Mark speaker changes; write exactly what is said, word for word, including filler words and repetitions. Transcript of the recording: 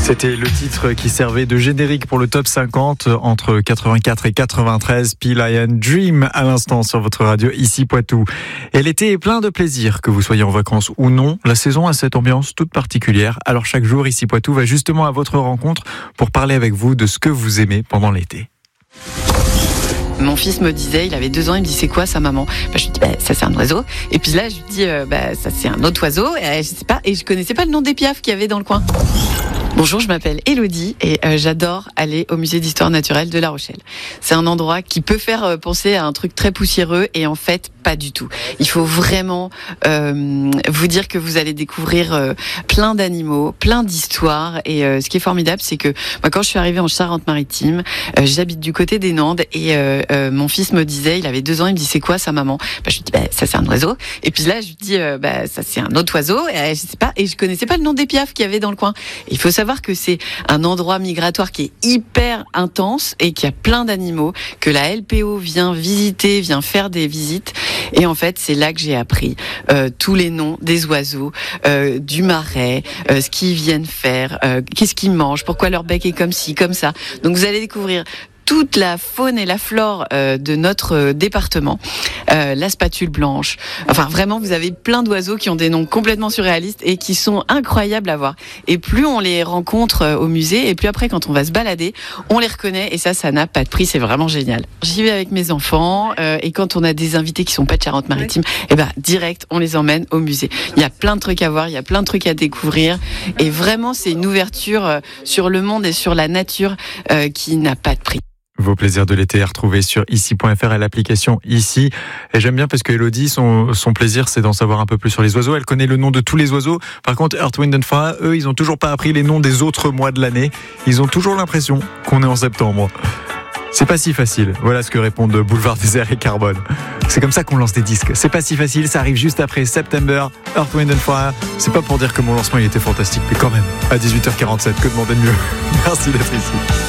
Speaker 1: C'était le titre qui servait de générique pour le top cinquante entre quatre-vingt-quatre et quatre-vingt-treize. P-Lion Dream à l'instant sur votre radio ici Poitou. Et l'été est plein de plaisir, que vous soyez en vacances ou non. La saison a cette ambiance toute particulière. Alors chaque jour ici Poitou va justement à votre rencontre pour parler avec vous de ce que vous aimez pendant l'été.
Speaker 2: Mon fils me disait, il avait deux ans, il me dit c'est quoi ça maman? Bah, je lui dis bah, ça c'est un oiseau. Et puis là je lui dis euh, bah, ça c'est un autre oiseau. Et, je sais pas, et je connaissais pas le nom des piafs qu'il y avait dans le coin. Bonjour, je m'appelle Elodie et euh, j'adore aller au musée d'histoire naturelle de La Rochelle. C'est un endroit qui peut faire euh, penser à un truc très poussiéreux et en fait pas du tout. Il faut vraiment euh, vous dire que vous allez découvrir euh, plein d'animaux, plein d'histoires et euh, ce qui est formidable c'est que moi, quand je suis arrivée en Charente-Maritime, euh, j'habite du côté des Nandes et euh, euh, mon fils me disait, il avait deux ans, il me dit c'est quoi ça maman? Bah, je lui dis bah, ça c'est un oiseau. Et puis là je lui dis euh, bah, ça c'est un autre oiseau et je sais pas, et je connaissais pas le nom des piafs qu'il y avait dans le coin. Et il faut savoir que c'est un endroit migratoire qui est hyper intense et qu'il y a plein d'animaux que la L P O vient visiter, vient faire des visites. Et en fait, c'est là que j'ai appris euh, tous les noms des oiseaux, euh, du marais, euh, ce qu'ils viennent faire, euh, qu'est-ce qu'ils mangent, pourquoi leur bec est comme ci, comme ça. Donc vous allez découvrir toute la faune et la flore euh, de notre euh, département, euh, la spatule blanche. Enfin, vraiment, vous avez plein d'oiseaux qui ont des noms complètement surréalistes et qui sont incroyables à voir. Et plus on les rencontre euh, au musée, et plus après, quand on va se balader, on les reconnaît. Et ça, ça n'a pas de prix. C'est vraiment génial. J'y vais avec mes enfants euh, et quand on a des invités qui sont pas de Charente-Maritime, ouais. et ben direct, on les emmène au musée. Il y a plein de trucs à voir, il y a plein de trucs à découvrir. Et vraiment, c'est une ouverture euh, sur le monde et sur la nature euh, qui n'a pas de prix.
Speaker 1: Vos plaisirs de l'été à retrouver sur ici point f r et l'application Ici. Et j'aime bien parce que Elodie, son, son plaisir, c'est d'en savoir un peu plus sur les oiseaux. Elle connaît le nom de tous les oiseaux. Par contre, Earth, Wind and Fire, eux, ils ont toujours pas appris les noms des autres mois de l'année. Ils ont toujours l'impression qu'on est en septembre. C'est pas si facile. Voilà ce que répondent Boulevard Désert et Carbone. C'est comme ça qu'on lance des disques. C'est pas si facile. Ça arrive juste après September, Earth, Wind and Fire. C'est pas pour dire que mon lancement il était fantastique, mais quand même. À dix-huit heures quarante-sept, que demander de mieux? Merci d'être ici.